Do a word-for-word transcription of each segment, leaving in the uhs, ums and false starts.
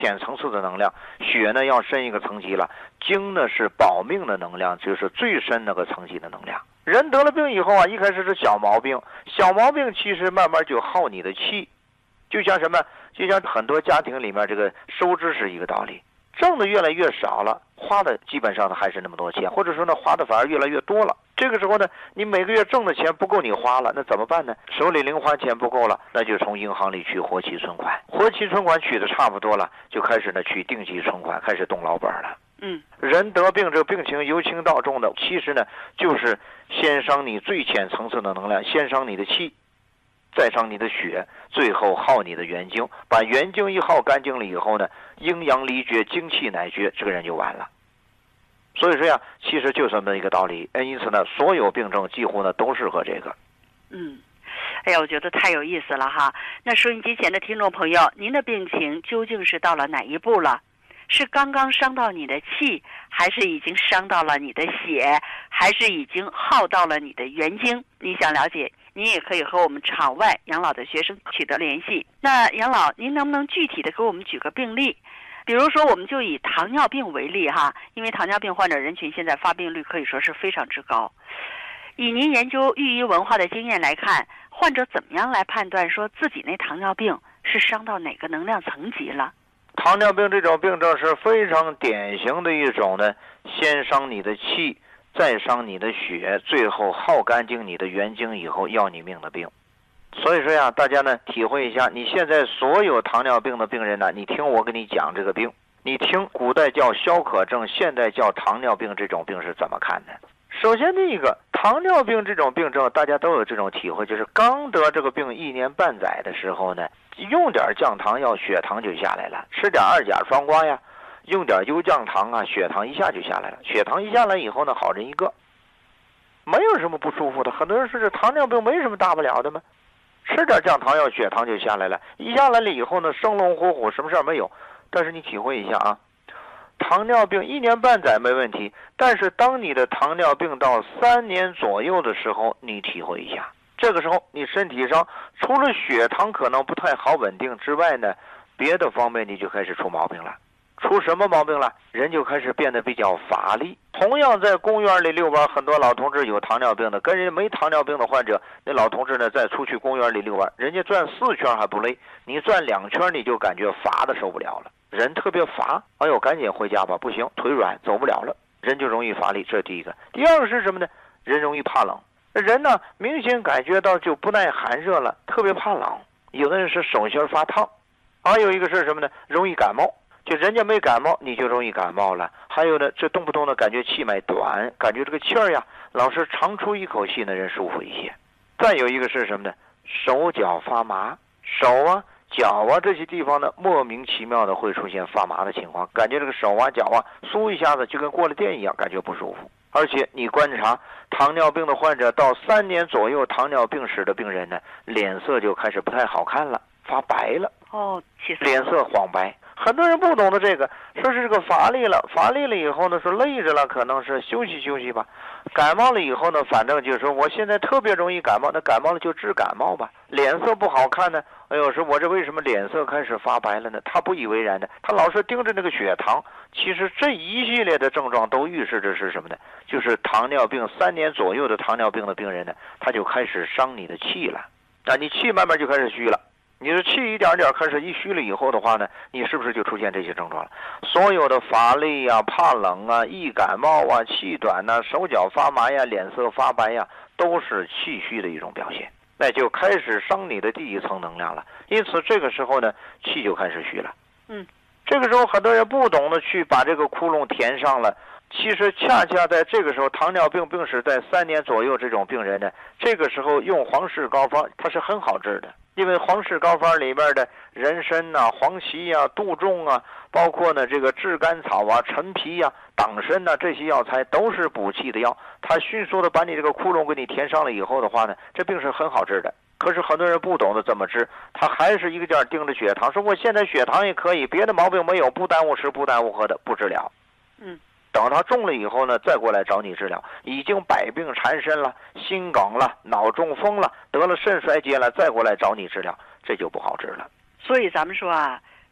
浅层次的能量，血呢要深一个层级了，精呢是保命的能量，就是最深那个层级的能量。人得了病以后啊，一开始是小毛病，小毛病其实慢慢就耗你的气，就像什么，就像很多家庭里面这个收支是一个道理，挣的越来越少了，花的基本上还是那么多钱，或者说呢花的反而越来越多了。这个时候呢，你每个月挣的钱不够你花了，那怎么办呢？手里零花钱不够了，那就从银行里取活期存款，活期存款取的差不多了，就开始呢取定期存款，开始动老本了。 嗯， 人得病，这个病情由轻到重的，其实呢就是先伤你最浅层次的能量，先伤你的气，再伤你的血，最后耗你的元精。把元精一耗干净了以后呢，阴阳离绝，精气乃绝，这个人就完了。所以说呀，其实就这么一个道理。因此呢，所有病症几乎呢都适合这个。 嗯，哎呀，我觉得太有意思了哈。那收音机前的听众朋友，您的病情究竟是到了哪一步了？是刚刚伤到你的气，还是已经伤到了你的血，还是已经耗到了你的元精？你想了解，您也可以和我们场外养老的学生取得联系。那杨老，您能不能具体的给我们举个病例？比如说，我们就以糖尿病为例哈，因为糖尿病患者人群现在发病率可以说是非常之高。以您研究寓医文化的经验来看，患者怎么样来判断说自己那糖尿病是伤到哪个能量层级了？ 糖尿病这种病症是非常典型的一种呢，先伤你的气，再伤你的血，最后耗干净你的元精以后要你命的病。所以说呀，大家呢体会一下，你现在所有糖尿病的病人呢，你听我跟你讲这个病，你听古代叫消渴症，现代叫糖尿病这种病是怎么看的？首先第一个，糖尿病这种病症大家都有这种体会，就是刚得这个病一年半载的时候呢，用点降糖药，血糖就下来了，吃点二甲双胍呀，用点优降糖啊，血糖一下就下来了。血糖一下来以后呢，好人一个，没有什么不舒服的。很多人说这糖尿病没什么大不了的嘛，吃点降糖药，血糖就下来了。一下来了以后呢，生龙活虎，什么事儿没有。但是你体会一下啊，糖尿病一年半载没问题，但是当你的糖尿病到三年左右的时候，你体会一下，这个时候你身体上除了血糖可能不太好稳定之外呢，别的方面你就开始出毛病了。出什么毛病了？人就开始变得比较乏力。同样在公园里遛弯，很多老同志有糖尿病的，跟人家没糖尿病的患者，那老同志呢再出去公园里遛弯，人家转四圈还不累，你转两圈你就感觉乏的受不了了，人特别乏，哎呦赶紧回家吧，不行腿软走不了了，人就容易乏力，这是第一个。第二个是什么呢？人容易怕冷，人呢明显感觉到就不耐寒热了，特别怕冷，有的人是手心发烫，还有一个是什么呢？容易感冒，就人家没感冒你就容易感冒了。还有呢，这动不动的感觉气脉短，感觉这个气儿呀老是长出一口气的人舒服一些。再有一个是什么呢？手脚发麻，手啊脚啊这些地方呢莫名其妙的会出现发麻的情况，感觉这个手啊脚啊酥一下子就跟过了电一样，感觉不舒服。而且你观察糖尿病的患者到三年左右糖尿病史的病人呢，脸色就开始不太好看了，发白了。 哦，其实脸色黄白。很多人不懂得这个，说是这个乏力了，乏力了以后呢，说累着了，可能是休息休息吧。感冒了以后呢，反正就是说我现在特别容易感冒，那感冒了就治感冒吧。脸色不好看呢，哎呦，说我这为什么脸色开始发白了呢？他不以为然的，他老是盯着那个血糖。其实这一系列的症状都预示着是什么呢？就是糖尿病三年左右的糖尿病的病人呢，他就开始伤你的气了，啊，你气慢慢就开始虚了。你的气一点点开始一虚了以后的话呢，你是不是就出现这些症状了？所有的乏力呀、怕冷啊、易感冒啊、气短呐、手脚发麻呀、脸色发白呀，都是气虚的一种表现。那就开始伤你的第一层能量了。因此这个时候呢，气就开始虚了。 嗯， 这个时候很多人不懂得去把这个窟窿填上了。其实恰恰在这个时候，糖尿病病史在三年左右这种病人呢，这个时候用黄氏膏方它是很好治的。因为黄氏膏方里边的人参啊、黄芪啊、杜仲啊，包括呢这个炙甘草啊、陈皮啊、党参啊，这些药材都是补气的药，它迅速的把你这个窟窿给你填上了以后的话呢，这病是很好治的。可是很多人不懂得怎么治，他还是一个劲儿盯着血糖，说我现在血糖也可以，别的毛病没有，不耽误吃不耽误喝的，不治疗。 嗯。 等他中了以后呢，再过来找你治疗，已经百病缠身了，心梗了，脑中风了，得了肾衰竭了，再过来找你治疗，这就不好治了。 所以咱们说啊，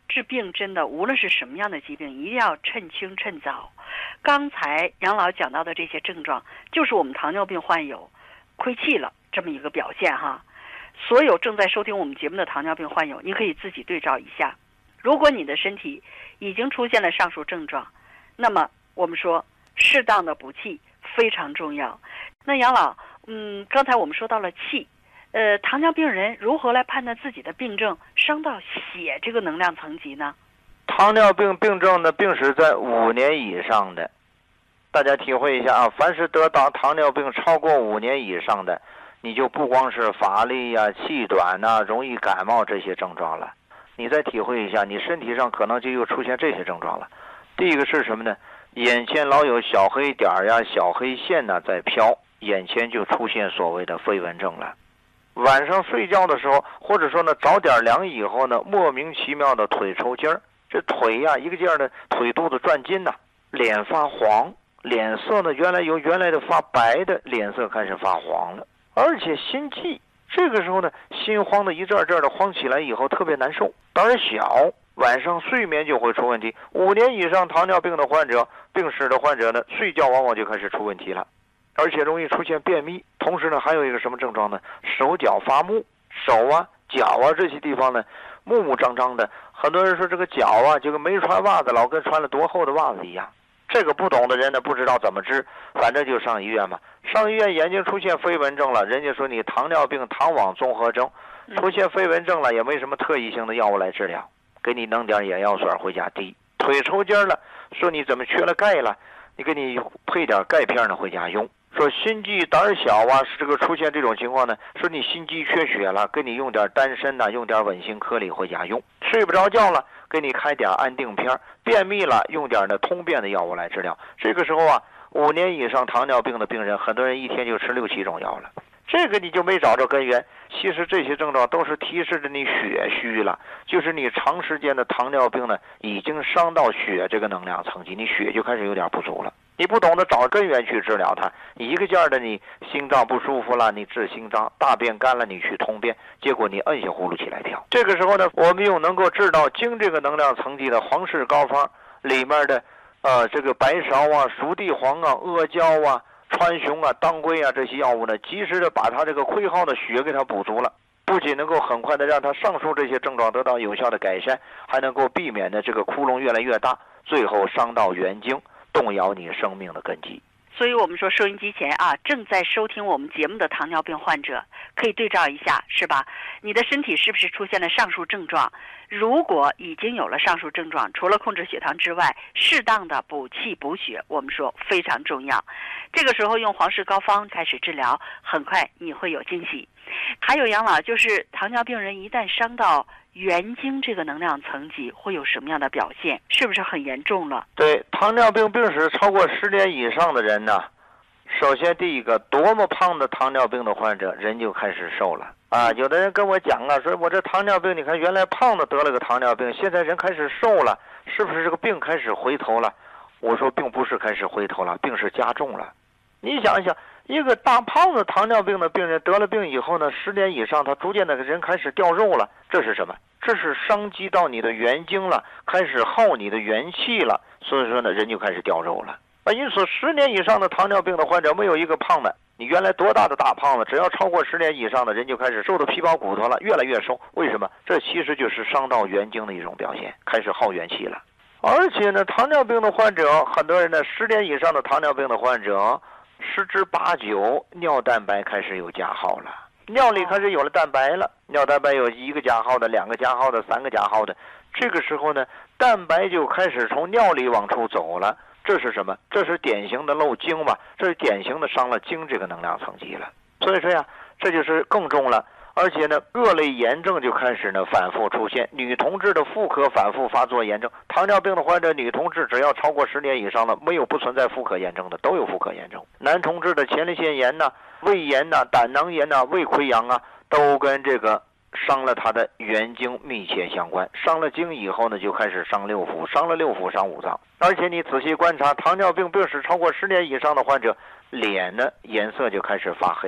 治病真的无论是什么样的疾病，一定要趁轻趁早。刚才杨老讲到的这些症状，就是我们糖尿病患有亏气了这么一个表现哈。所有正在收听我们节目的糖尿病患友，你可以自己对照一下。如果你的身体已经出现了上述症状，那么我们说适当的补气非常重要。那杨老，嗯，刚才我们说到了气，呃，糖尿病人如何来判断自己的病症伤到血这个能量层级呢？ 糖尿病病症的病史在五年以上的，大家体会一下啊，凡是得到糖尿病超过五年以上的，你就不光是乏力呀、啊、气短呐、啊、容易感冒这些症状了，你再体会一下，你身体上可能就又出现这些症状了。第一个是什么呢？眼前老有小黑点呀、小黑线呐在飘，眼前就出现所谓的飞蚊症了。晚上睡觉的时候，或者说呢着点凉以后呢，莫名其妙的腿抽筋儿，这腿呀、啊、一个劲儿的腿肚子转筋呐、啊，脸发黄，脸色呢原来由原来的发白的脸色开始发黄了，而且心悸，这个时候呢心慌的一阵阵的慌起来以后特别难受，胆儿小，晚上睡眠就会出问题。五年以上糖尿病的患者，病史的患者呢，睡觉往往就开始出问题了，而且容易出现便秘。同时呢还有一个什么症状呢？手脚发木，手啊脚啊这些地方呢木木张张的，很多人说这个脚啊就跟没穿袜子，老跟穿了多厚的袜子一样。这个不懂的人呢不知道怎么治，反正就上医院嘛。上医院眼睛出现飞蚊症了，人家说你糖尿病糖网综合征，出现飞蚊症了也没什么特异性的药物来治疗，给你弄点眼药水回家滴。腿抽筋了，说你怎么缺了钙了，你给你配点钙片呢回家用。说心悸胆小啊，是这个出现这种情况呢，说你心肌缺血了，给你用点丹参呐、啊，用点稳心颗粒回家用。睡不着觉了，给你开点安定片。便秘了，用点的通便的药物来治疗。这个时候啊，五年以上糖尿病的病人，很多人一天就吃六七种药了，这个你就没找着根源。其实这些症状都是提示着你血虚了，就是你长时间的糖尿病呢，已经伤到血这个能量层级，你血就开始有点不足了。你不懂得找根源去治疗它，一个劲儿的你心脏不舒服了，你治心脏；大便干了，你去通便，结果你摁下葫芦起来跳。这个时候呢，我们用能够治到经这个能量层级的皇氏膏方里面的，呃，这个白芍啊、熟地黄啊、阿胶啊、川芎啊、当归啊这些药物呢，及时的把它这个亏耗的血给它补足了，不仅能够很快的让它上述这些症状得到有效的改善，还能够避免的这个窟窿越来越大，最后伤到元精，动摇你生命的根基。 所以我们说收音机前啊，正在收听我们节目的糖尿病患者，可以对照一下，是吧？你的身体是不是出现了上述症状？如果已经有了上述症状，除了控制血糖之外，适当的补气补血，我们说非常重要。这个时候用皇氏膏方开始治疗，很快你会有惊喜。还有杨老，就是糖尿病人一旦伤到元精这个能量层级，会有什么样的表现？是不是很严重了？ 对，糖尿病病史超过十年以上的人呢，首先第一个，多么胖的糖尿病的患者，人就开始瘦了啊！有的人跟我讲啊，说我这糖尿病，你看原来胖的得了个糖尿病，现在人开始瘦了，是不是这个病开始回头了？我说并不是开始回头了，病是加重了。你想一想，一个大胖子糖尿病的病人得了病以后呢，十年以上他逐渐的人开始掉肉了，这是什么？这是伤及到你的元精了，开始耗你的元气了，所以说呢人就开始掉肉了啊。因此十年以上的糖尿病的患者没有一个胖的，你原来多大的大胖子，只要超过十年以上的人就开始瘦的皮包骨头了，越来越瘦。为什么？这其实就是伤到元精的一种表现，开始耗元气了。而且呢糖尿病的患者，很多人呢十年以上的糖尿病的患者，十之八九尿蛋白开始有加号了，尿里开始有了蛋白了，尿蛋白有一个加号的、两个加号的、三个加号的，这个时候呢蛋白就开始从尿里往出走了，这是什么？这是典型的漏精嘛，这是典型的伤了精这个能量层级了。所以说呀，这就是更重了。而且呢各类炎症就开始呢反复出现，女同志的妇科反复发作炎症，糖尿病的患者女同志只要超过十年以上的，没有不存在妇科炎症的，都有妇科炎症。男同志的前列腺炎呐、胃炎呐、胆囊炎呐、胃溃疡啊，都跟这个伤了他的元精密切相关。伤了精以后呢，就开始伤六腑，伤了六腑伤五脏。而且你仔细观察，糖尿病病史超过十年以上的患者，脸呢颜色就开始发黑了，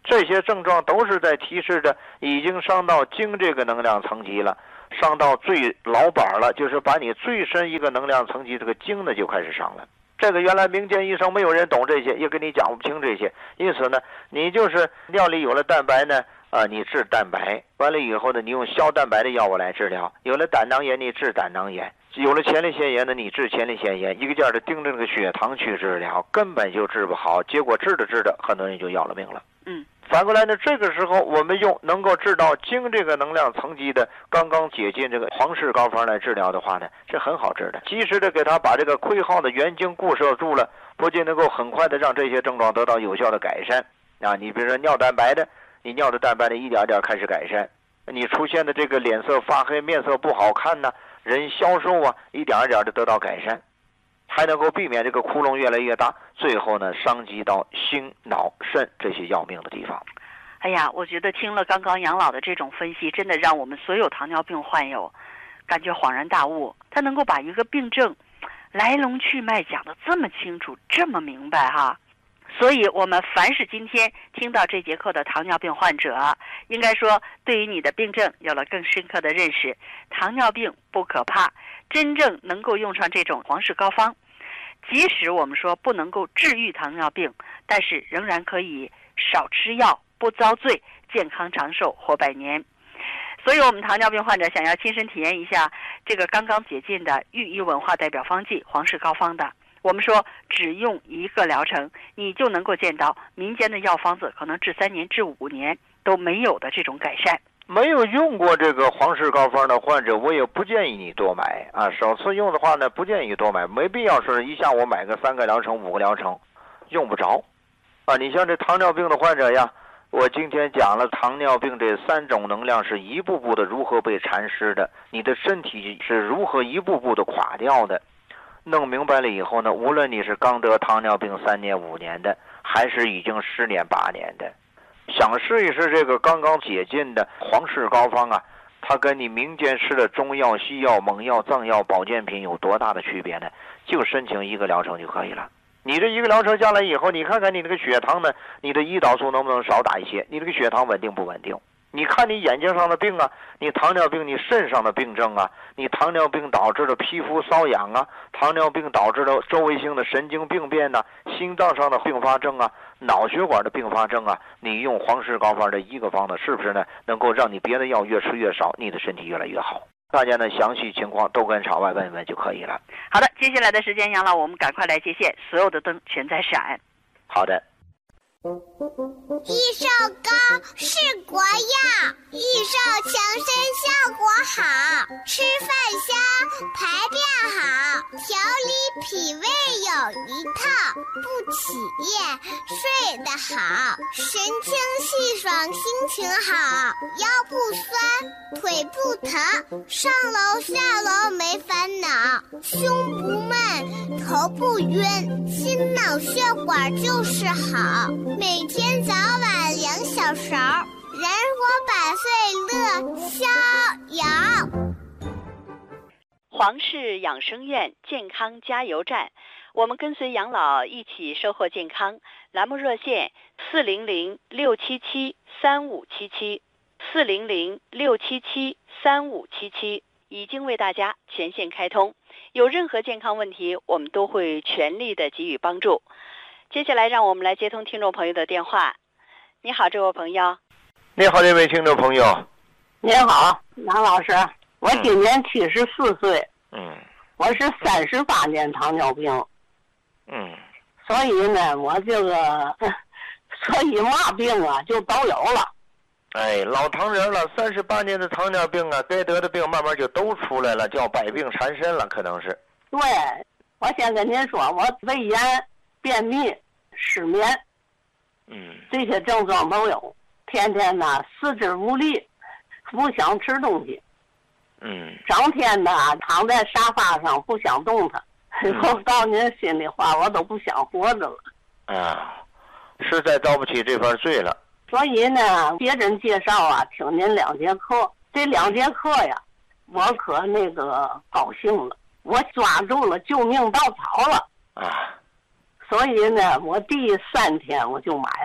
这些症状都是在提示着已经伤到经这个能量层级了，伤到最老板了，就是把你最深一个能量层级这个经呢就开始伤了。这个原来民间医生没有人懂这些，也跟你讲不清这些，因此呢，你就是尿里有了蛋白呢，啊、呃，你治蛋白，完了以后呢，你用消蛋白的药物来治疗；有了胆囊炎，你治胆囊炎；有了前列腺炎呢，你治前列腺炎，一个劲儿的盯着那个血糖去治疗，根本就治不好，结果治着治着，很多人就要了命了。 嗯。 反过来呢，这个时候我们用能够治到经这个能量层级的刚刚解禁这个皇氏膏方来治疗的话呢，是很好治的。及时的给他把这个亏耗的元经固摄住了，不仅能够很快的让这些症状得到有效的改善啊，你比如说尿蛋白的，你尿的蛋白的一点点开始改善，你出现的这个脸色发黑、面色不好看呢，人消瘦啊，一点点的得到改善，还能够避免这个窟窿越来越大，最后呢伤及到心脑肾这些要命的地方。 哎呀，我觉得听了刚刚杨老的这种分析，真的让我们所有糖尿病患友感觉恍然大悟。他能够把一个病症来龙去脉讲得这么清楚，这么明白哈。所以我们凡是今天听到这节课的糖尿病患者，应该说对于你的病症有了更深刻的认识。糖尿病不可怕，真正能够用上这种皇氏膏方，即使我们说不能够治愈糖尿病，但是仍然可以少吃药，不遭罪，健康长寿，活百年。所以我们糖尿病患者想要亲身体验一下这个刚刚解禁的寓医文化代表方剂皇氏膏方的，我们说只用一个疗程，你就能够见到民间的药方子可能治三年治五年都没有的这种改善。 没有用过这个皇氏膏方的患者，我也不建议你多买啊。首次用的话呢，不建议多买，没必要说一下午买个三个疗程、五个疗程，用不着啊。你像这糖尿病的患者呀，我今天讲了糖尿病这三种能量是一步步的如何被蚕食的，你的身体是如何一步步的垮掉的。弄明白了以后呢，无论你是刚得糖尿病三年五年的，还是已经十年八年的，想试一试这个刚刚解禁的皇氏膏方啊，它跟你民间吃的中药、西药、猛药、藏药、保健品有多大的区别呢？就申请一个疗程就可以了。你这一个疗程下来以后，你看看你这个血糖呢，你的胰岛素能不能少打一些？你这个血糖稳定不稳定？你看你眼睛上的病啊，你糖尿病你肾上的病症啊，你糖尿病导致的皮肤瘙痒啊，糖尿病导致的周围性的神经病变呐、啊，心脏上的并发症啊，脑血管的并发症啊，你用皇氏膏方这一个方子，是不是呢？能够让你别的药越吃越少，你的身体越来越好。大家呢详细情况都跟场外问问就可以了。 好的，接下来的时间，杨老，我们赶快来接线，所有的灯全在闪。 好的。 益寿膏是国药，益寿强身效果好，吃饭香，排便好，调理脾胃有一套，不起夜，睡得好，神清气爽，心情好，腰不酸，腿不疼，上楼下楼没烦恼，胸不闷，头不晕，心脑血管就是好。每天早晚两小勺，人活百岁乐逍遥。 皇氏养生院健康加油站，我们跟随杨老一起收获健康。栏目热线四零零六七七三五七七，四零零六七七三五七七已经为大家全线开通。有任何健康问题，我们都会全力的给予帮助。接下来让我们来接通听众朋友的电话。你好，这位朋友。 你好，这位听众朋友。 您好，杨老师，我今年七十四岁。 嗯。 我是三十八年糖尿病。 嗯。 所以呢，我这个，所以嘛病啊就都有了。 哎，老糖人了，三十八年的糖尿病啊，该得的病慢慢就都出来了，叫百病缠身了，可能是。 对，我先跟您说，我胃炎、便秘、失眠， 嗯， 这些症状都有。天天呢四肢无力，不想吃东西， 嗯， 整天呢躺在沙发上不想动弹。我告您心里话，我都不想活着了。 啊，实在遭不起这份罪了。 所以呢，别人介绍啊，听您两节课，这两节课呀，我可那个高兴了，我抓住了救命稻草了啊！ 所以呢，我第三天我就买了，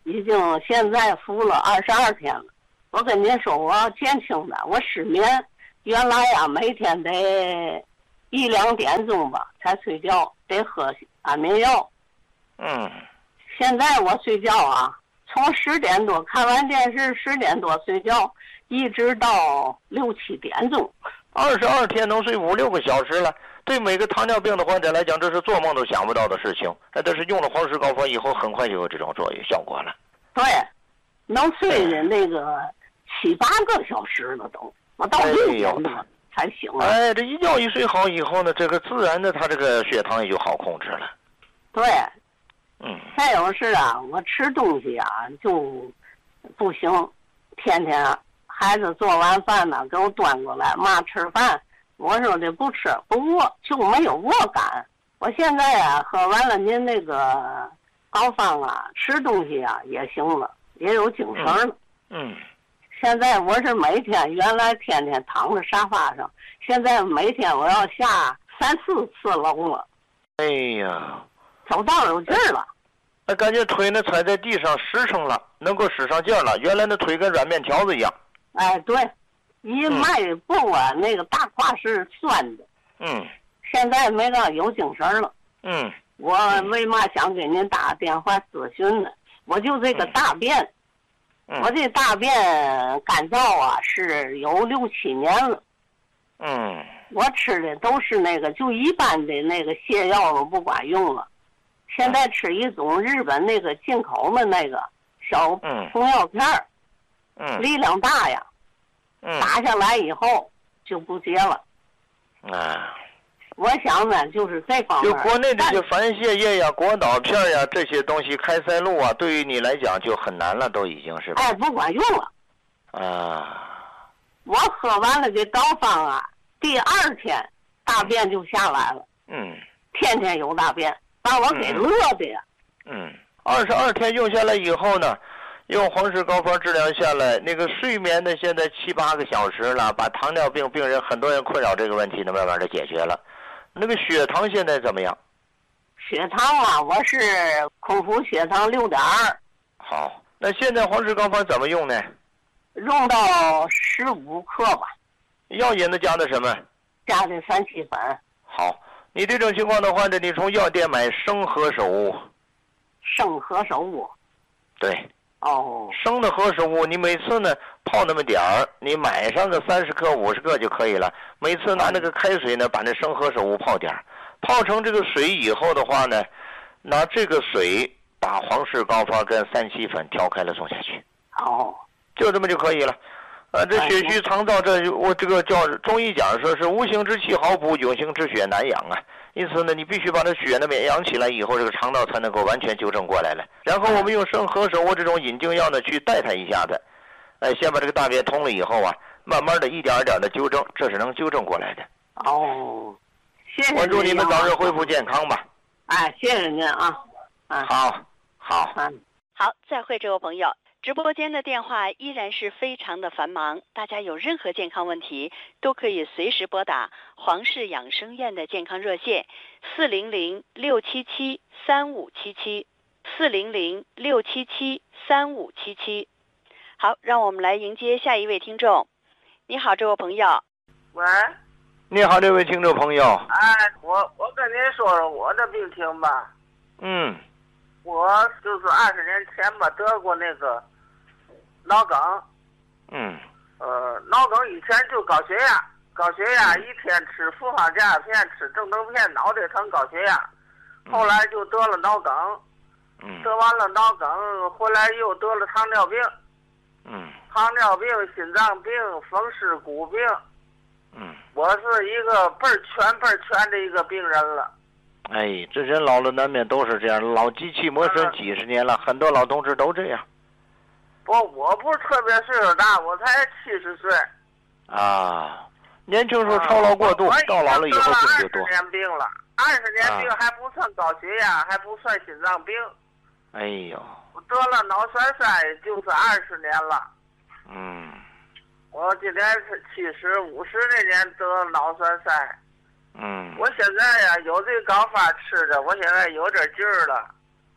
已经现在服了二十二天了。我跟您说，我减轻的，我失眠，原来呀每天得一两点钟吧才睡觉，得喝安眠药。 嗯。 现在我睡觉啊，从十点多看完电视，十点多睡觉，一直到六七点钟。 二十二天能睡五六个小时了，对每个糖尿病的患者来讲，这是做梦都想不到的事情。但是用了黄石膏方以后，很快就有这种作用效果了。 对，能睡的那个七八个小时了都，我到六点多才醒了。 哎，这一觉一睡好以后呢，这个自然的他这个血糖也就好控制了。 对， 嗯。 再有是啊，我吃东西啊就不行，天天孩子做完饭呢给我端过来，妈吃饭，我说的不吃不饿，就没有饿感。我现在啊喝完了您那个膏方啊，吃东西啊也行了，也有精神了。 嗯。嗯， 现在我是每天，原来天天躺在沙发上，现在每天我要下三四次楼了。 哎呀， 走道有劲儿了。 那感觉腿呢踩在地上实诚了，能够使上劲儿了。原来那腿跟软面条子一样。 哎，对，一迈步啊，嗯、那个大胯是酸的。 嗯。 现在没个有精神了。 嗯。 我为嘛想给您打电话咨询呢？我就这个大便。 嗯。 我这大便干燥啊，是有六七年了。 嗯。 我吃的都是那个就一般的那个泻药都不管用了，现在吃一种日本那个进口的那个小通药片儿， 嗯， 力量大呀， 嗯， 打下来以后就不结了。 啊， 我想呢，就是这方面。 就国内这些番泻液呀、果导片呀这些东西，开塞露啊，对于你来讲就很难了，都已经是。 哎，不管用了。 啊。 我喝完了这膏方啊，第二天大便就下来了。 嗯。 天天有大便，把我给乐的呀。 嗯。二十二天用下来以后呢，用黄石膏方治疗下来，那个睡眠呢现在七八个小时了，把糖尿病病人很多人困扰这个问题呢慢慢的解决了。那个血糖现在怎么样？ 血糖啊，我是空腹血糖六点二。 好，那现在黄石膏方怎么用呢？ 用到十五克吧。 药引子加的什么？ 加的三七粉。 好，你这种情况的患者，你从药店买生何首乌。 生何首乌。 对。 哦。 生的何首乌，你每次呢泡那么点儿，你买上个三十克、五十克就可以了。每次拿那个开水呢，把那生何首乌泡点儿，泡成这个水以后的话呢，拿这个水把黄石膏方跟三七粉调开了送下去。 哦。 就这么就可以了。呃，这血虚肠燥，这我这个叫中医讲说是无形之气好补，有形之血难养啊。因此呢，你必须把这血呢养起来以后，这个肠道才能够完全纠正过来了。然后我们用生何首乌这种引经药呢去带它一下子，哎，先把这个大便通了以后啊，慢慢的一点一点的纠正，这是能纠正过来的。 哦，谢谢您。 我祝你们早日恢复健康吧。 哎，谢谢您啊。啊， 好，好， 嗯， 好，再会，这位朋友。直播间的电话依然是非常的繁忙，大家有任何健康问题都可以随时拨打黄氏养生院的健康热线四零零六七七三五七七四零零六七七三五七七。好，让我们来迎接下一位听众。你好，这位朋友。 喂。 你好，这位听众朋友。 哎，我我跟您说说我的病情吧。 嗯。 我就是二十年前吧得过那个脑梗。 嗯。 呃，脑梗以前就高血压，高血压一天吃复方降压片，吃正等片，脑袋疼高血压。后来就得了脑梗。 嗯。 得完了脑梗，回来又得了糖尿病。 嗯。 糖尿病、心脏病、风湿骨病。 嗯。 我是一个倍儿全倍儿全的一个病人了。 哎，这人老了难免都是这样，老机器磨身几十年了，嗯、很多老同志都这样。 不，我不是特别岁数大，我才七十岁。 啊，年轻时候操劳过度，啊、到老了以后病就多。 二十年病了，二十年病还不算高血压，啊、还不算心脏病。 哎呦， 我得了脑栓塞就是二十年了。 嗯。 我今年是七十，五十那年得了脑栓塞。 嗯， 我现在呀有这膏方吃着，我现在有点劲儿了。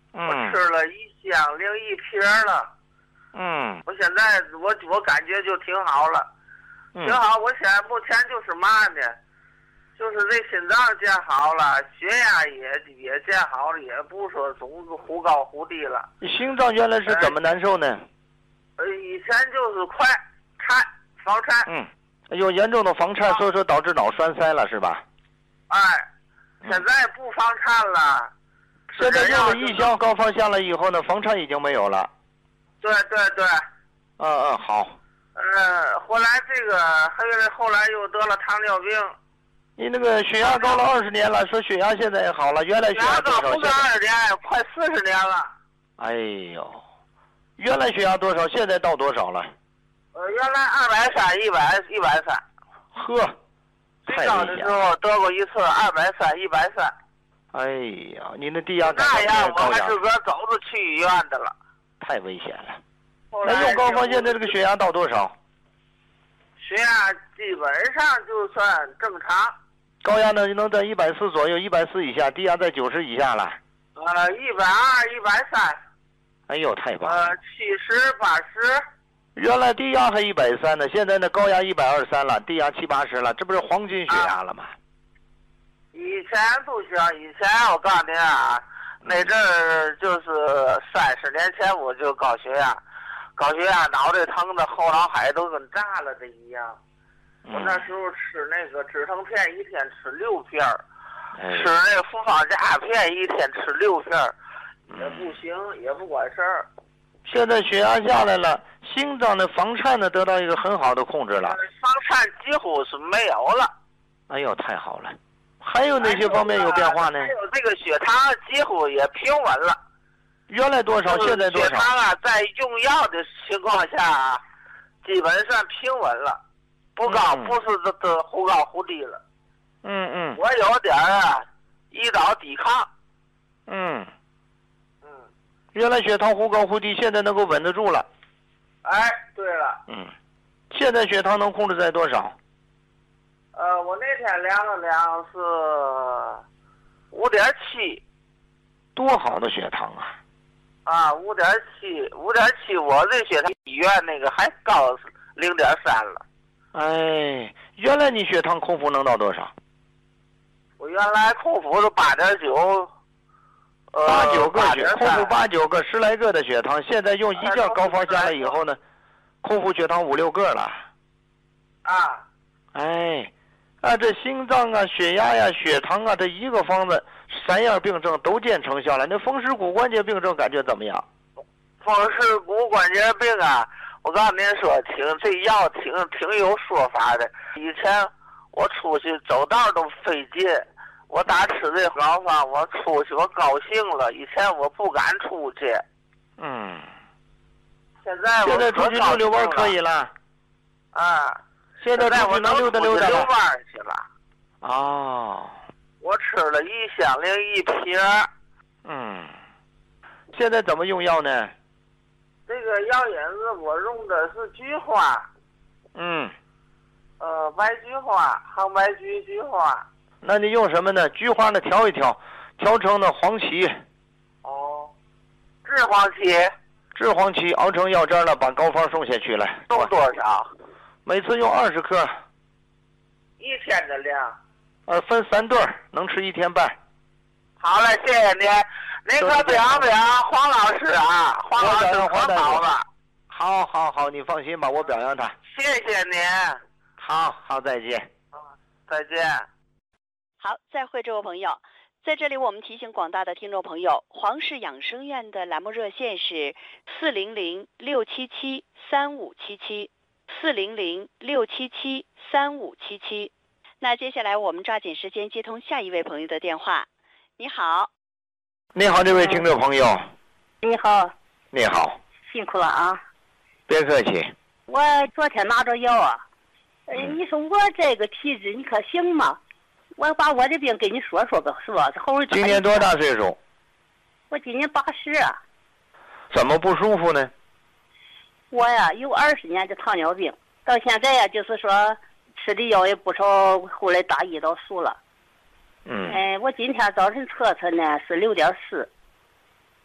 嗯， 我吃了一箱零一瓶了。 嗯， 我现在我我感觉就挺好了， 嗯挺好。我现在目前就是嘛呢，就是这心脏见好了，血压也也见好了，也不说总是忽高忽低了。 心脏原来是怎么难受呢？ 呃，以前就是快颤房颤。 嗯，有严重的房颤，所以说导致脑栓塞了，是吧？ 哎，现在不房颤了。 现在用了一箱高方下来以后呢，房颤已经没有了。 对对对。 嗯嗯，好。 呃，后来这个还有后来又得了糖尿病。 你那个血压高了二十年了，说血压现在也好了，原来血压多少？ 不是二十年，快四十年了。 哎呦，原来血压多少？现在到多少了？ 呃，原来二百三，一百一百三。 呵， 最高的时候得过一次二百三，一百三。 哎呀，你那低压感那样我还自个走着去医院的了。 太危险了。那用高方现在这个血压到多少？ 血压基本上就算正常。 高压呢能在一百四左右，一百四以下，低压在九十以下了。 呃，一百二，一百三。 哎呦，太棒了！ 呃，七十八十。 原来低压还一百三呢，现在呢高压一百二三了，低压七八十了，这不是黄金血压了吗？啊、 以前不行，以前我告诉你啊，那阵儿就是三十年前我就高血压，高血压脑袋疼的后脑海都跟炸了的一样。我那时候吃那个止疼片，一天吃六片儿， 哎、 吃那个复方佳片，一天吃六片儿，也不行，也不管事儿。 现在血压下来了，心脏的房颤呢得到一个很好的控制了， 房颤几乎是没有了。 哎呦，太好了！还有哪些方面有变化呢？ 还有这个血糖几乎也平稳了。 原来多少？现在多少？ 血糖啊，在用药的情况下，基本上平稳了。不高， 嗯、 不是这这忽高忽低了。 嗯嗯。 我有点啊，胰岛抵抗。 嗯。 嗯。 原来血糖忽高忽低，现在能够稳得住了。 哎，对了。 嗯。现在血糖能控制在多少？ 呃，我那天量了量是五点七。 多好的血糖啊！ 啊，五点七，五点七，我这血糖医院那个还高零点三了。 哎，原来你血糖空腹能到多少？ 我原来空腹是八点九，呃， 八九个血，空腹八九个，十来个的血糖，现在用一觉高方下来以后呢，空腹血糖五六个了。 啊。 哎，啊，这心脏啊、血压呀、血糖啊，这一个方子，三样病症都见成效了。那风湿骨关节病症感觉怎么样？ 风湿骨关节病啊。我告诉您说，挺这药挺挺有说法的。以前我出去走道都费劲，我打吃这膏方，我出去我高兴了。以前我不敢出去。 嗯。 现在我现在出去溜溜弯可以了。 啊。 现在出去能溜达溜达了。 溜弯去了。 哦。 我吃了一箱零一瓶。 嗯。现在怎么用药呢？ 这个药引子我用的是菊花， 嗯， 呃，白菊花、杭白菊菊花。 那你用什么呢？菊花呢调一调，调成呢黄芪。 哦，制黄芪。 制黄芪熬成药汁了，把膏方送下去了。 用多少？ 每次用二十克。 一天的量。 呃，分三顿，能吃一天半。 好嘞，谢谢您。您可表扬表扬黄老师啊，黄老师可好了。 好好好，你放心吧，我表扬他。 谢谢您。 好好，再见。 啊，再见。 好，再会，这位朋友。在这里，我们提醒广大的听众朋友，黄氏养生院的栏目热线是四零零六七七三五七七，四零零六七七三五七七。那接下来我们抓紧时间接通下一位朋友的电话。你好。 你好，这位听众朋友。 你好。 你好。 辛苦了啊。 别客气。 我昨天拿着药啊，呃，你说我这个体质你可行吗？我把我的病跟你说说吧，是吧？后今年多大岁数？ 我今年八十啊。 怎么不舒服呢？ 我呀有二十年的糖尿病，到现在呀就是说吃的药也不少，后来打胰岛素了。 嗯。 哎，我今天早晨测测呢是六点四。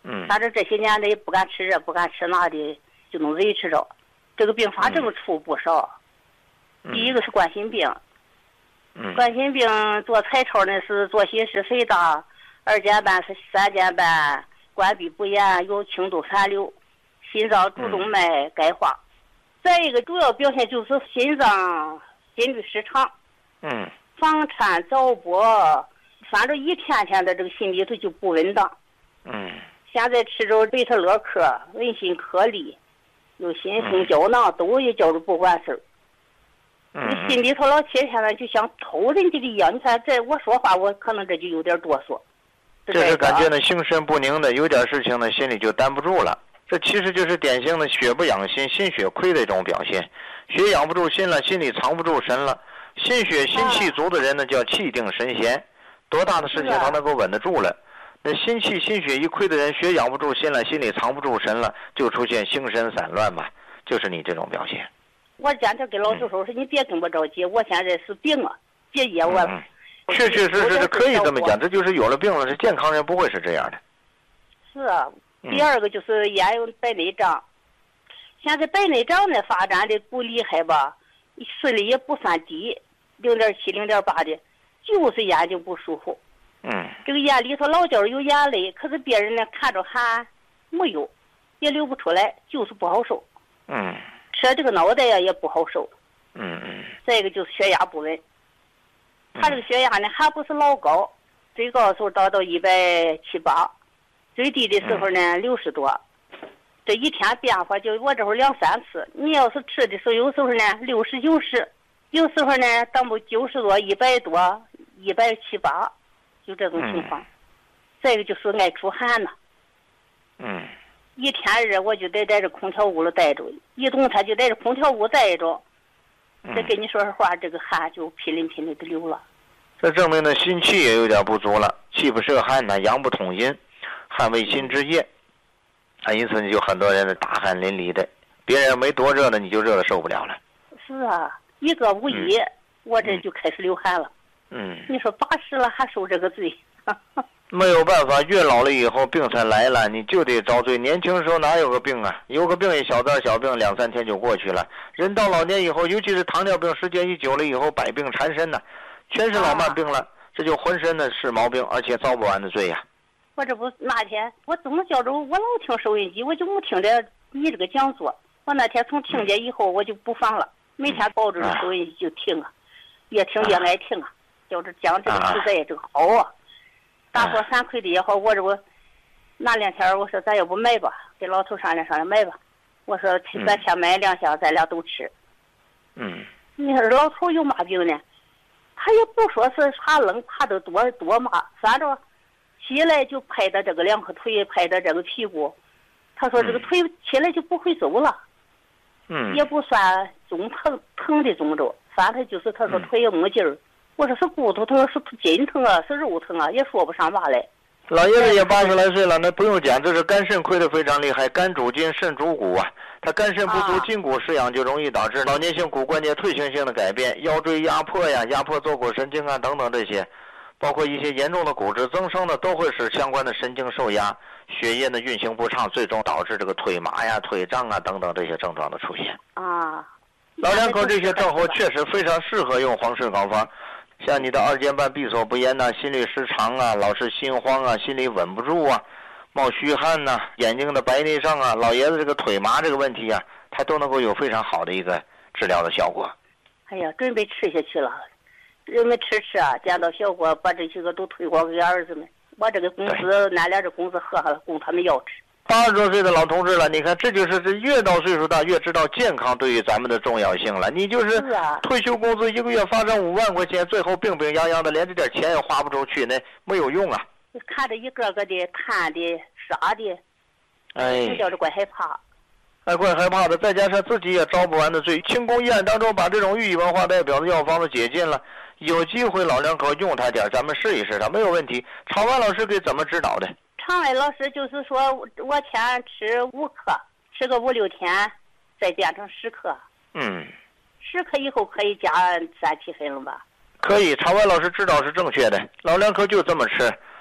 嗯。 反正这些年的也不敢吃这不敢吃那的，就能维持着。这个病发症出不少。 嗯、 第一个是冠心病。 嗯。 冠心病做彩超呢是左心室肥大，二尖瓣是三尖瓣关闭不严，有轻度残留，心脏主动脉钙化。再一个主要表现就是心脏心律失常。 嗯。 房颤早搏，反正一天天的这个心里头就不稳当。 嗯。 现在吃着贝特勒克、稳心颗粒，有心性胶囊，都也叫着不管事儿。 嗯。 你心里头老天天的就像偷人家的一样。你看这我说话，我可能这就有点哆嗦。 这是感觉呢心神不宁的，有点事情呢心里就担不住了。这其实就是典型的血不养心、心血亏的一种表现。血养不住心了，心里藏不住神了。心血心气足的人呢，叫气定神闲，多大的事情他能够稳得住了。那心气心血一亏的人，血养不住心了，心里藏不住神了，就出现心神散乱嘛，就是你这种表现。 我坚持跟老师说，说你别跟我着急，我现在是病了，别噎我了。 嗯确确实实是可以这么讲，这就是有了病了，是健康人不会是这样的。 是啊，第二个就是烟有白内障，现在白内障呢发展的不厉害吧，顺利也不算低，零点七、零点八的，就是眼睛不舒服。 嗯。 这个眼里头老觉有眼泪，可是别人呢看着还没有，也流不出来，就是不好受。 嗯。 吃这个脑袋呀也不好受。 嗯嗯。 再一个就是血压不稳。他这个血压呢还不是老高，最高的时候达到一百七八，最低的时候呢六十多。这一天变化就我这会儿两三次。你要是吃的时候，有时候呢六十九十，有时候呢当不九十多、一百多、一百七八，就这种情况。嗯、再一个就是爱出汗呐。 嗯。 一天热我就得在这空调屋里待着，一动弹就在这空调屋待着。再跟你说实话，这个汗就噼里噼里的流了。 这证明呢，心气也有点不足了，气不摄汗呢，阳不统阴，汗为心之液，啊，因此你就很多人大汗淋漓的，别人没多热呢，你就热的受不了了。 是啊，一个无一，嗯、我这就开始流汗了。 嗯。 你说八十了还受这个罪？ 没有办法，越老了以后病才来了，你就得遭罪。年轻时候哪有个病啊？有个病一小点小病，两三天就过去了。人到老年以后，尤其是糖尿病时间一久了以后，百病缠身呢，全是老慢病了，啊、这就浑身呢是毛病，而且遭不完的罪呀、啊。 我这不那天我怎么觉着我老听收音机，我就没听着你这个讲座。我那天从听见以后，我就不放了，每天抱着收音机就听啊，越听越爱听啊，觉着讲这个实在这个好啊。大伙反馈的也好，我这不那两天我说咱要不买吧，给老头商量商量买吧。我说咱先买两箱，咱俩都吃。 嗯。 你说老头有嘛病呢？他也不说是啥冷，怕的多多嘛，反正起来就拍的这个两颗腿，拍的这个屁股。他说这个腿起来就不会走了。 嗯。 也不算总疼疼的肿着，反正就是他说腿也没劲儿。嗯我说是骨头疼，是筋疼啊，是肉疼啊，也说不上话来。 老爷子也八十来岁了，那不用讲，这是肝肾亏得非常厉害，肝主筋，肾主骨啊。他肝肾不足，筋骨失养，就容易导致老年性骨关节退行性的改变，腰椎压迫呀，压迫坐骨神经啊等等这些，包括一些严重的骨质增生的，都会使相关的神经受压，血液呢运行不畅，最终导致这个腿麻呀、腿胀啊等等这些症状的出现。 啊， 老两口这些症候确实非常适合用黄氏膏方。像你的二尖瓣闭锁不严呐、啊，心律失常啊，老是心慌啊，心里稳不住啊，冒虚汗呐、啊，眼睛的白内障啊，老爷子这个腿麻这个问题啊，它都能够有非常好的一个治疗的效果。 哎呀，准备吃下去了，准备吃吃啊，见到效果，把这些个都推广给儿子们。我这个工资，俺俩这工资喝下了，供他们要吃。 八十多岁的老同志了，你看，这就是这越到岁数大越知道健康对于咱们的重要性了。你就是退休工资一个月发上五万块钱，最后病病殃殃的，连这点钱也花不出去，那没有用啊！ 看着一个个的瘫的、傻的， 哎， 就叫着怪害怕。 哎，怪害怕的，再加上自己也招不完的罪。庆功宴当中把这种寓意文化代表的药方子解禁了，有机会老两口用它点，咱们试一试它，没有问题。常万老师给怎么指导的？ 常伟老师就是说，我天吃五克，吃个五六天，再变成十克。 嗯， 十克以后可以加三七分了吧？ 可以，常伟老师指导是正确的。老两口就这么吃，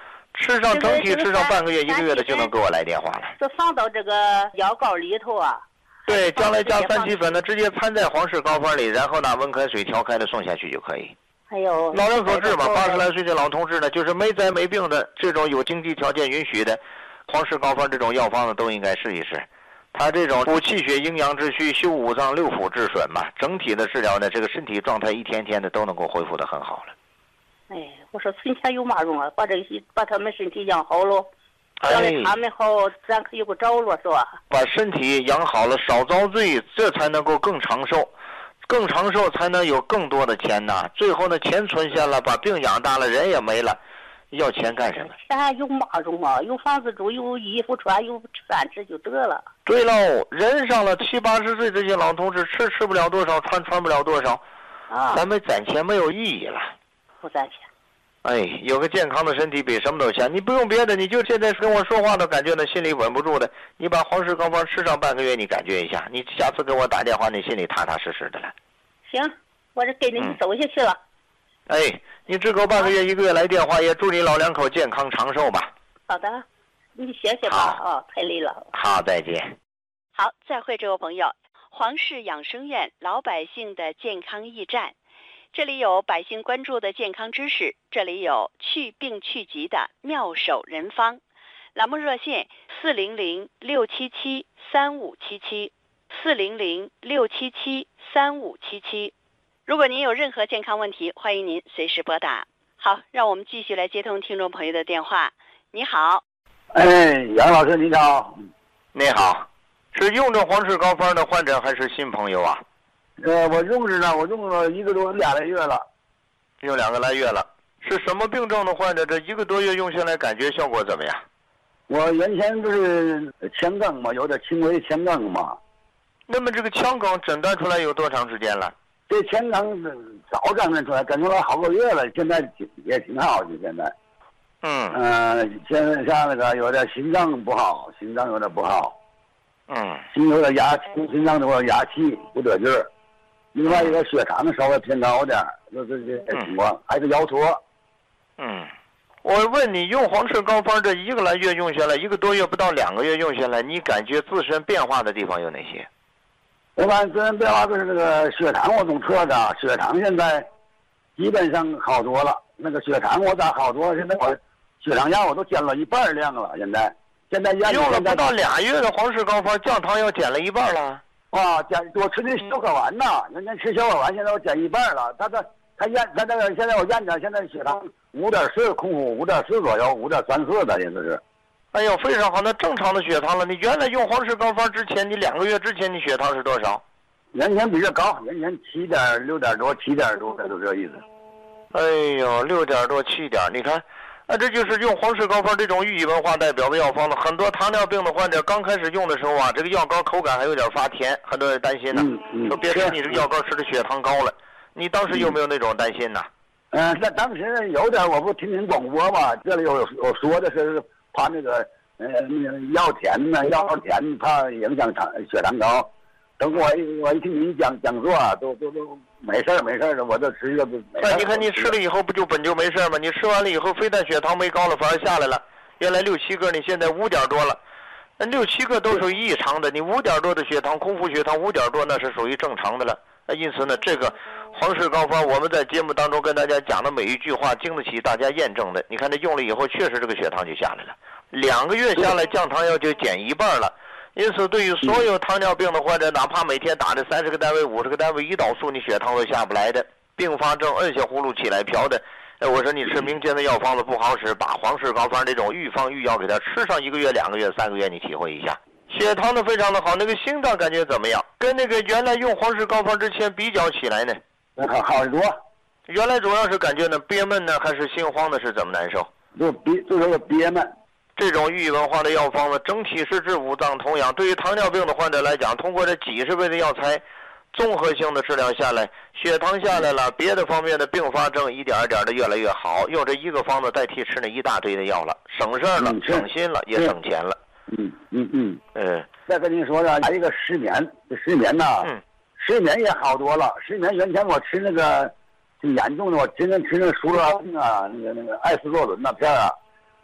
吃上整体吃上半个月一个月的就能给我来电话了。 是放到这个药膏里头啊？ 对，将来加三七粉的直接掺在黄氏膏方里，然后拿温开水调开的送下去就可以。 还有老人所致嘛，八十来岁的老同志呢，就是没灾没病的这种有经济条件允许的，黄氏膏方这种药方子都应该试一试。它这种补气血、营养之虚、修五脏六腑之损嘛，整体的治疗呢，这个身体状态一天天的都能够恢复得很好了。 哎，我说存钱有嘛用啊？把这些把他们身体养好了， 哎， 将来他们好，咱可有个着落是吧？ 把身体养好了，少遭罪，这才能够更长寿，更长寿才能有更多的钱呐。最后呢，钱存下了，把病养大了，人也没了，要钱干什么？ 钱有嘛用啊？有房子住，有衣服穿，有饭吃就得了。 对喽，人上了七八十岁，这些老同志吃吃不了多少，穿穿不了多少， 啊， 咱们攒钱没有意义了。 不攒钱。 哎，有个健康的身体比什么都强。你不用别的，你就现在跟我说话都感觉到心里稳不住的。你把黄氏膏方吃上半个月，你感觉一下，你下次给我打电话，你心里踏踏实实的了。 行，我这跟着你走下去了。 嗯、哎，你只够半个月、一个月来电话，也祝你老两口健康长寿吧。 好的，你歇歇吧。啊，太累了。 好，再见。 好，再会，这位朋友。黄氏养生院老百姓的健康驿站。这里有百姓关注的健康知识，这里有去病去疾的妙手人方。栏目热线四零零六七七三五七七，四零零六七七三五七七。如果您有任何健康问题，欢迎您随时拨打。好，让我们继续来接通听众朋友的电话。你好。 哎，杨老师你好。 你好，是用着黄氏膏方的患者还是新朋友啊？ 呃，我用着呢，我用了一个多俩来月了， 用两个来月了。是什么病症的患者？这一个多月用下来，感觉效果怎么样？ 我原先不是腔梗嘛，有点轻微腔梗嘛。 那么这个腔梗诊断出来有多长时间了？ 这腔梗早诊断出来，诊断了好个月了，现在也挺好的。现在， 嗯嗯、呃，现在像那个有点心脏不好，心脏有点不好， 嗯， 心有点压，心脏有点压气不得劲儿。另外一个血糖稍微偏高点，就是这这情况，嗯、还是腰托。 嗯，我问你，用黄氏膏方这一个来月用下来，一个多月不到两个月用下来，你感觉自身变化的地方有哪些？ 我感觉自身变化就是那个血糖我总测的，血糖现在基本上好多了。那个血糖我咋好多？现在我血糖药我都减了一半量了。现在现在用了不到俩月的黄氏膏方，降糖药减了一半了。 啊，减我吃的消可丸呐，原先吃消可丸，现在我减一半了。他这他验他这个现在我验着，现在血糖五点四，空腹五点四左右，五点三四的意思是。 哎呦，非常好，那正常的血糖了。你原来用黄氏膏方之前，你两个月之前你血糖是多少？ 原先比这高，原先七点六点多，七点多的都这意思。 哎呦，六点多七点，你看。啊，这就是用黄氏膏方这种寓意文化代表的药方了。很多糖尿病的患者刚开始用的时候啊，这个药膏口感还有点发甜，很多人担心呢， 嗯嗯、 说别说你这个药膏吃的血糖高了。你当时有没有那种担心呢？ 嗯，那、呃、当时有点，我不听听广播嘛，这里有有说的是怕那个呃那个药甜呢，药甜怕影响糖血糖高。等我我一听您讲讲座啊，都都都没事没事的，我就吃一个。 那你看你吃了以后不就本就没事吗？你吃完了以后，非但血糖没高了，反而下来了。原来六七个，你现在五点多了，那六七个都属于异常的。你五点多的血糖，空腹血糖五点多，那是属于正常的了。那因此呢，这个黄氏膏方，我们在节目当中跟大家讲的每一句话，经得起大家验证的。你看这用了以后，确实这个血糖就下来了，两个月下来，降糖药就减一半了。因此，对于所有糖尿病的患者，哪怕每天打的三十个单位、五十个单位胰岛素，你血糖都下不来的，并发症摁下葫芦起来瓢的，哎，我说你吃民间的药方子不好使，把黄氏膏方这种预方预药给他吃上一个月、两个月、三个月，你体会一下，血糖的非常的好。那个心脏感觉怎么样？跟那个原来用黄氏膏方之前比较起来呢？ 好好很多。 原来主要是感觉呢憋闷呢，还是心慌的，是怎么难受？ 就憋，就是憋闷。 这种寓意文化的药方子，整体是治五脏同养。对于糖尿病的患者来讲，通过这几十味的药材，综合性的治疗下来，血糖下来了，别的方面的并发症一点一点的越来越好。用这一个方子代替吃那一大堆的药了，省事儿了， 嗯、 省心了，也省钱了。 嗯嗯嗯。 嗯。 再跟您说呢，还有一个失眠，这失眠呐， 嗯， 失眠也好多了。失眠原前我吃那个挺严重的，我天天吃那个舒乐啊，那个那个艾司唑仑那片啊。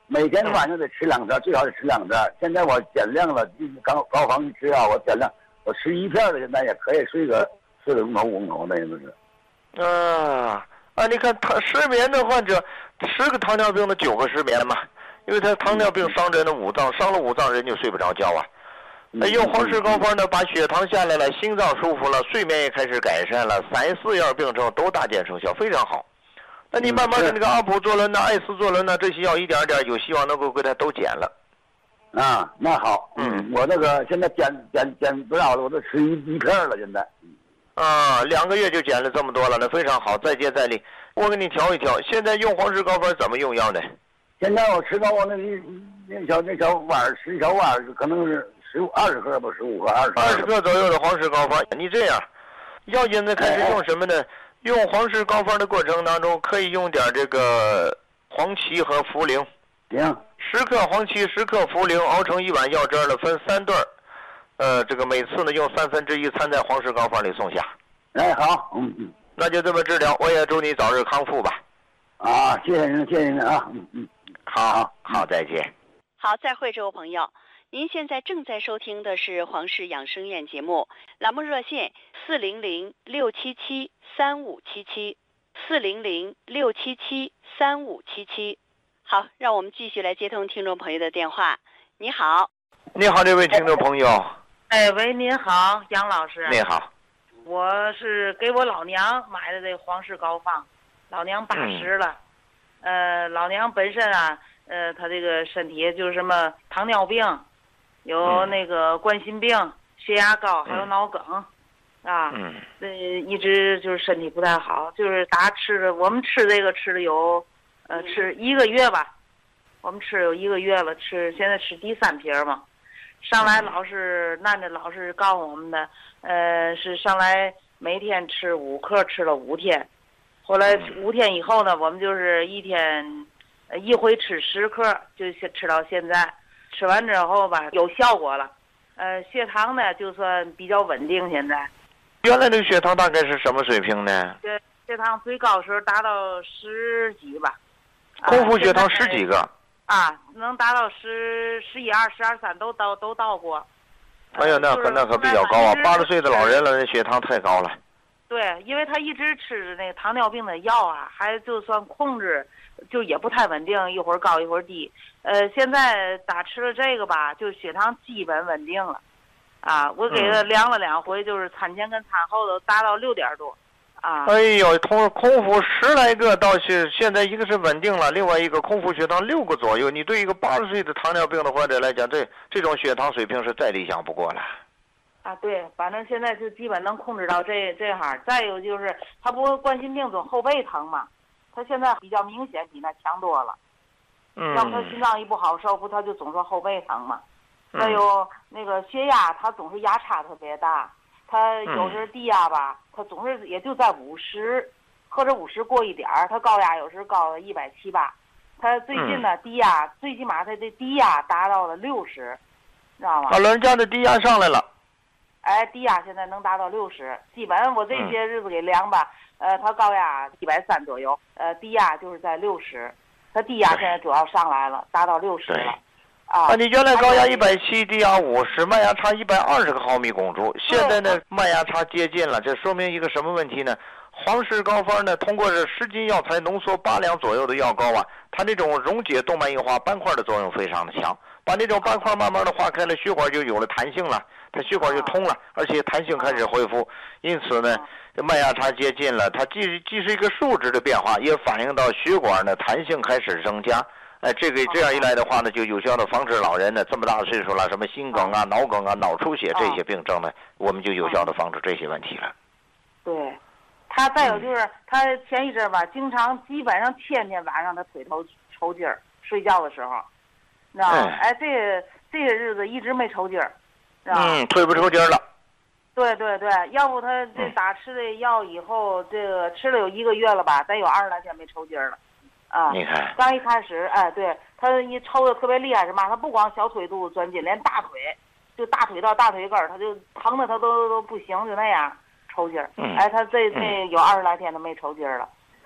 每天晚上得吃两片，最少得吃两片。现在我减量了，刚高方一吃啊，我减量，我吃一片了，现在也可以睡个四个钟头五个钟头那样子。 啊啊！你看，他失眠的患者，十个糖尿病的九个失眠嘛，因为他糖尿病伤人的五脏，伤了五脏人就睡不着觉啊。那用黄石膏方呢，把血糖下来了，心脏舒服了，睡眠也开始改善了，三四样病症都大见成效，非常好。那你慢慢的那个阿普唑仑呐、艾司唑仑呐，这些药一点点有希望能够给他都减了。 啊，那好，嗯，我那个现在减减减多少了？我都吃一一片了，现在。 啊，两个月就减了这么多了，那非常好，再接再厉。我给你调一调，现在用黄石膏方怎么用药呢？ 现在我吃到我那一那小那小碗十小碗，可能是十五二十克吧，十五克二十。 二十克左右的黄石膏方，你这样，要紧的开始用什么呢？用黄石膏方的过程当中，可以用点这个黄芪和茯苓。 行。 十克黄芪，十克茯苓，熬成一碗药汁了，分三段儿。呃，这个每次呢用三分之一掺在黄石膏方里送下。 哎，好，嗯嗯， 那就这么治疗。我也祝你早日康复吧。 啊，谢谢您，谢谢您啊，嗯嗯， 好好好，再见。 好，再会，这位朋友。您现在正在收听的是黄氏养生院节目，栏目热线四零零六七七三五七七，四零零六七七三五七七。好，让我们继续来接通听众朋友的电话。你好。 你好，这位听众朋友。 哎，喂，您好，杨老师。 你好。 我是给我老娘买的这黄氏膏方，老娘八十了，嗯、呃，老娘本身啊，呃，她这个身体就是什么糖尿病，有那个冠心病、嗯、血压高，还有脑梗，啊，嗯，呃，一直就是身体不太好，就是打吃的，我们吃这个吃的有，呃，吃一个月吧，我们吃有一个月了，吃现在吃第三瓶嘛。上来老是男的老是告诉我们的，呃，是上来每天吃五克，吃了五天，后来五天以后呢，我们就是一天，呃，一回吃十克，就吃到现在，吃完之后吧，有效果了，呃，血糖呢就算比较稳定，现在。 原来那个血糖大概是什么水平呢？ 对，血糖最高时候达到十几吧。 空腹血糖十几个。 啊，能达到十十一二、十二三都到都到过。 哎呀，那可那可比较高啊！八十岁的老人了，那血糖太高了。 对，因为他一直吃那个糖尿病的药啊，还就算控制，就也不太稳定，一会儿高一会儿低。呃，现在打吃了这个吧，就血糖基本稳定了。啊，我给他量了两回，就是餐前跟餐后都达到六点多。啊！ 哎呦，空空腹十来个倒是现在一个是稳定了，另外一个空腹血糖六个左右。你对一个八十岁的糖尿病的患者来讲，这这种血糖水平是再理想不过了。 啊，对，反正现在就基本能控制到这这行。再有就是，他不冠心病总后背疼嘛，他现在比较明显，比那强多了。 嗯。 要不他心脏一不好受，不他就总说后背疼嘛。嗯、再有那个血压，他总是压差特别大。他有时低压吧，他总是也就在五十，或者五十过一点儿。他高压有时高了一百七八。他最近呢，低压最起码他的低压达到了六十，知道吗？ 啊，老人家的低压上来了。 哎，低压现在能达到六十，基本我这些日子给量吧，呃，他高压一百三左右，呃，低压就是在六十，他低压现在主要上来了，达到六十了。啊， 你原来高压一百七，低压五十，脉压差一百二十个毫米汞柱，现在呢脉压差接近了，这说明一个什么问题呢？黄氏膏方呢，通过这十斤药材浓缩八两左右的药膏啊，它那种溶解动脉硬化斑块的作用非常的强，把那种斑块慢慢的化开了，血管就有了弹性了，它血管就通了，而且弹性开始恢复，因此呢，脉压差接近了，它既既是一个数值的变化，也反映到血管的弹性开始增加。哎，这个这样一来的话呢，就有效的防止老人呢这么大的岁数了，什么心梗啊、脑梗啊、脑出血这些病症呢，我们就有效的防止这些问题了。 对，他再有就是、嗯、他前一阵吧，经常基本上天天晚上他腿头抽筋儿，睡觉的时候，你知道吗？哎，这个这些日子一直没抽筋儿，知道吗？ 嗯，腿不抽筋儿了。 对对对，要不他这打吃的药以后，这个吃了有一个月了吧，得有二十来天没抽筋儿了。啊， 你看， 刚一开始，哎，对他一抽的特别厉害是嘛？他不光小腿肚子钻筋，连大腿，就大腿到大腿根儿，他就疼的他都都不行，就那样抽筋儿。嗯、哎，他这这有二十来天都没抽筋儿了。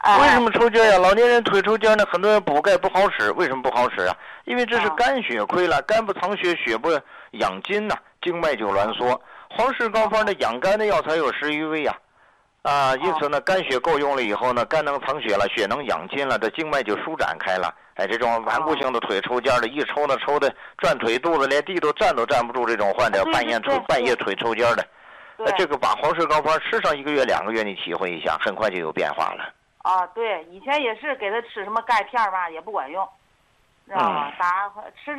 哎、 为什么抽筋呀？老年人腿抽筋呢？很多人补钙不好使，为什么不好使啊？因为这是肝血亏了，肝不藏血，血不养筋呐、啊，经脉就挛缩。黄氏膏方的养肝的药材有十余味呀、啊，啊，因此呢，肝血够用了以后呢，肝能藏血了，血能养筋了，这经脉就舒展开了。哎，这种顽固性的腿抽筋的，一抽呢抽的转腿肚子连地都站都站不住，这种患者半夜腿半夜腿抽筋的，呃，这个把黄氏膏方吃上一个月两个月，你体会一下，很快就有变化了。 啊，对，以前也是给他吃什么钙片吧，也不管用，知道吗？打吃。